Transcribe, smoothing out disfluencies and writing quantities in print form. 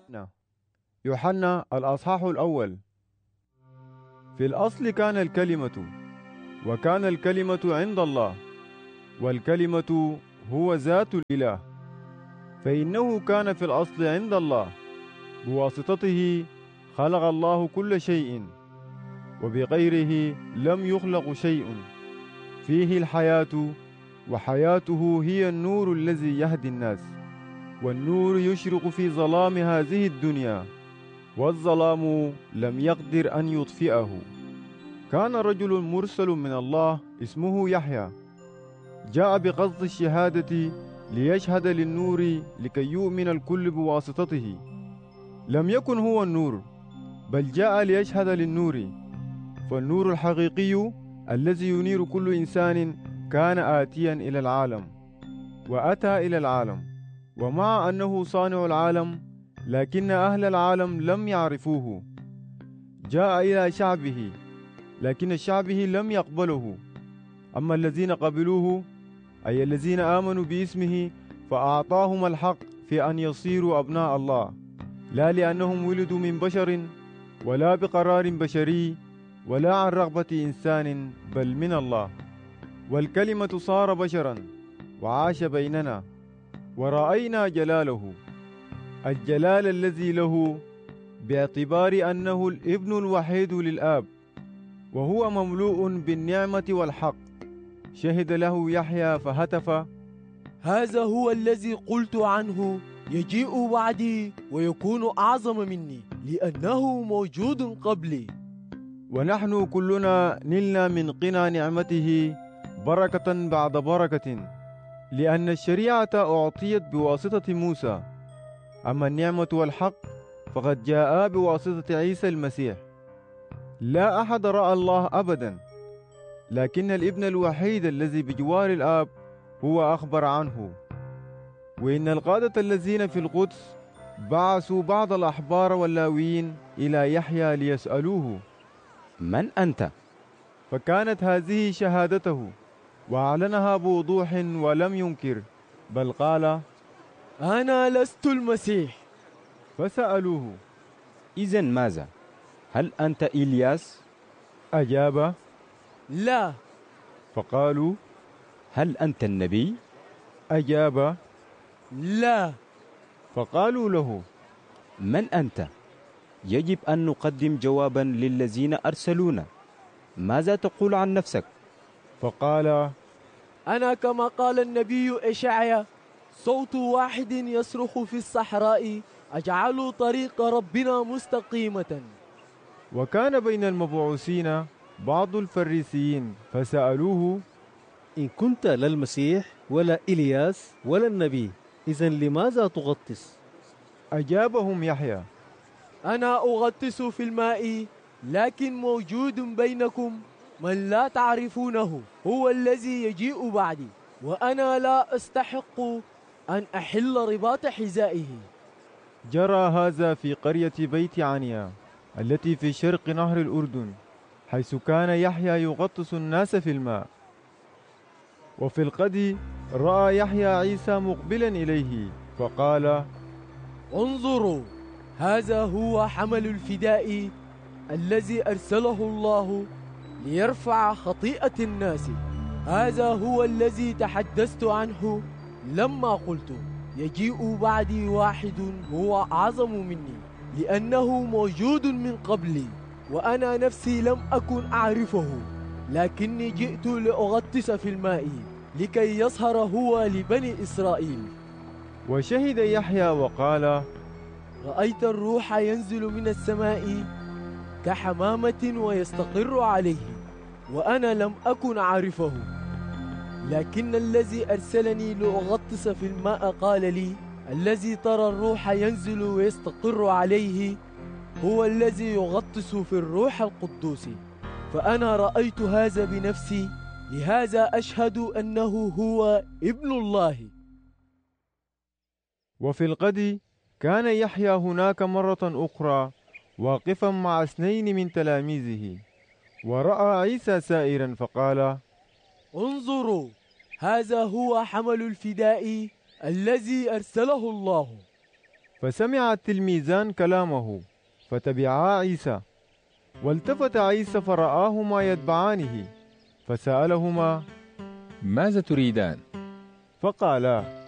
نعم. يوحنا الأصحاح الأول. في الأصل كان الكلمة، وكان الكلمة عند الله، والكلمة هو ذات الإله، فإنه كان في الأصل عند الله، بواسطته خلق الله كل شيء، وبغيره لم يخلق شيء. فيه الحياة، وحياته هي النور الذي يهدي الناس. والنور يشرق في ظلام هذه الدنيا، والظلام لم يقدر أن يطفئه. كان رجل مرسل من الله اسمه يحيى، جاء بقصد الشهادة ليشهد للنور لكي يؤمن الكل بواسطته. لم يكن هو النور، بل جاء ليشهد للنور. فالنور الحقيقي الذي ينير كل إنسان كان آتيا إلى العالم، وأتى إلى العالم، ومع أنه صانع العالم، لكن أهل العالم لم يعرفوه. جاء إلى شعبه، لكن شعبه لم يقبله. أما الذين قبلوه، أي الذين آمنوا باسمه، فأعطاهم الحق في أن يصيروا أبناء الله، لا لأنهم ولدوا من بشر، ولا بقرار بشري، ولا عن رغبة إنسان، بل من الله. والكلمة صار بشرا وعاش بيننا، ورأينا جلاله، الجلال الذي له، باعتبار أنه الابن الوحيد للآب، وهو مملوء بالنعمة والحق. شهد له يحيى فهتف: هذا هو الذي قلت عنه، يجيء بعدي ويكون أعظم مني، لأنه موجود قبلي. ونحن كلنا نلنا من قنا نعمته بركة بعد بركة، لأن الشريعة أعطيت بواسطة موسى، أما النعمة والحق فقد جاء بواسطة عيسى المسيح. لا أحد رأى الله أبدا، لكن الابن الوحيد الذي بجوار الآب هو أخبر عنه. وإن القادة الذين في القدس بعثوا بعض الأحبار واللاويين إلى يحيى ليسألوه: من أنت؟ فكانت هذه شهادته، وأعلنها بوضوح ولم ينكر، بل قال: أنا لست المسيح. فسألوه: إذن ماذا؟ هل أنت إلياس؟ أجاب: لا. فقالوا: هل أنت النبي؟ أجاب: لا. فقالوا له: من أنت؟ يجب أن نقدم جوابا للذين أرسلونا. ماذا تقول عن نفسك؟ فقال: أنا كما قال النبي إشعيا، صوت واحد يصرخ في الصحراء، أجعلوا طريق ربنا مستقيمة. وكان بين المبعوثين بعض الفريسيين، فسألوه: إن كنت لا المسيح ولا إلياس ولا النبي، إذن لماذا تغطس؟ أجابهم يحيى: أنا أغطس في الماء، لكن موجود بينكم من لا تعرفونه، هو الذي يجيء بعدي، وأنا لا أستحق أن أحل رباط حذائه. جرى هذا في قرية بيت عنيا التي في شرق نهر الأردن، حيث كان يحيى يغطس الناس في الماء. وفي الغد رأى يحيى عيسى مقبلا إليه، فقال: انظروا، هذا هو حمل الفداء الذي أرسله الله ليرفع خطيئة الناس. هذا هو الذي تحدثت عنه لما قلت: يجيء بعدي واحد هو أعظم مني، لأنه موجود من قبلي، وأنا نفسي لم أكن أعرفه، لكني جئت لأغطس في الماء لكي يظهر هو لبني إسرائيل. وشهد يحيى وقال: رأيت الروح ينزل من السماء كحمامة ويستقر عليه، وأنا لم أكن أعرفه، لكن الذي أرسلني لأغطس في الماء قال لي: الذي ترى الروح ينزل ويستقر عليه هو الذي يغطس في الروح القدوس. فأنا رأيت هذا بنفسي، لهذا أشهد أنه هو ابن الله. وفي الغد كان يحيى هناك مرة أخرى واقفا مع 2 من تلاميذه، ورأى عيسى سائرا، فقال: انظروا، هذا هو حمل الفداء الذي أرسله الله. فسمع التلميذان كلامه فتبعا عيسى. والتفت عيسى فرآهما يتبعانه فسألهما: ماذا تريدان؟ فقالا: